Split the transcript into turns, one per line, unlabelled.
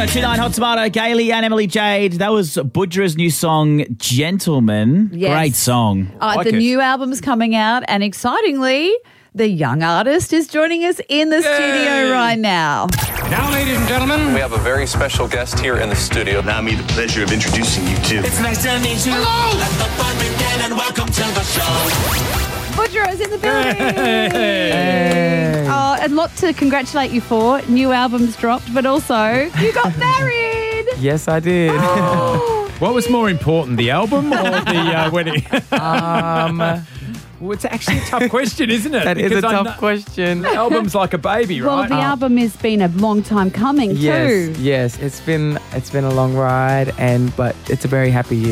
Tonight, Hot Tomato, Gailey and Emily Jade. That was Budger's new song, Gentleman.
Yes.
Great song.
The new album's coming out, and excitingly, the young artist is joining us in the studio right now.
Now, ladies and gentlemen,
we have a very special guest here in the studio.
Allow me the pleasure of introducing you to...
It's nice to meet you. Hello! Let the fun begin and welcome to the show.
Budger is in the building.
Hey.
A lot to congratulate you for. New album's dropped, but also you got married.
Yes, I did.
what was more important, the album or the wedding? Well, it's actually a tough question, isn't it?
That is a tough question.
The album's like a baby, right?
Well, the album has been a long time coming too.
Yes, it's been a long ride, but it's a very happy year.